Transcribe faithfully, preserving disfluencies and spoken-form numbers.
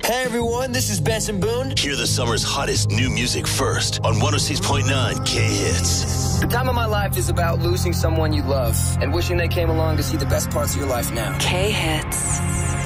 Hey everyone, this is Benson Boone. Hear the summer's hottest new music first on one oh six point nine K-Hits. The time of my life is about losing someone you love and wishing they came along to see the best parts of your life now. K-Hits.